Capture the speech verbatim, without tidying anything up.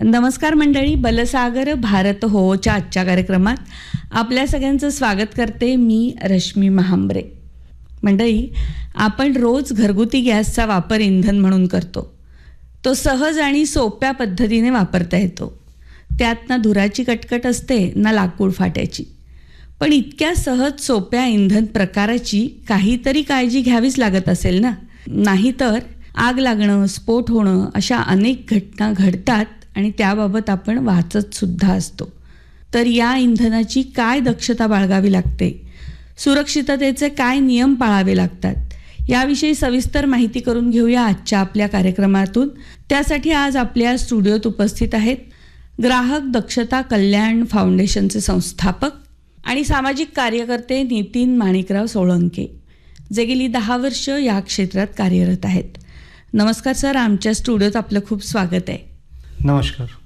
नमस्कार मंडळी, बलसागर भारत होच्या आजच्या कार्यक्रमात आपल्या सगळ्यांचं स्वागत करते मी रश्मी महांबरे. मंडळी, आपण रोज घरगुती गॅसचा वापर इंधन म्हणून करतो. तो सहज आणि सोप्या पद्धतीने वापरता येतो. त्यात ना धुराची कटकट असते ना लाकूड फाट्याची. पण इतक्या सहज सोप्या इंधन प्रकाराची काहीतरी काळजी घ्यावीच लागत असेल ना. नाहीतर आग लागणं, स्फोट होणं अशा अनेक घटना घडतात आणि त्याबाबत आपण वाचत सुद्धा असतो. तर या इंधनाची काय दक्षता बाळगावी लागते, सुरक्षिततेचे काय नियम पाळावे लागतात, याविषयी सविस्तर माहिती करून घेऊया आजच्या आपल्या कार्यक्रमातून. त्यासाठी आज आपल्या स्टुडिओत उपस्थित आहेत ग्राहक दक्षता कल्याण फाउंडेशनचे संस्थापक आणि सामाजिक कार्यकर्ते नितीन माणिकराव सोळंके, जे गेली दहा वर्ष या क्षेत्रात कार्यरत आहेत. नमस्कार सर, आमच्या स्टुडिओत आपलं खूप स्वागत आहे. नमस्कार.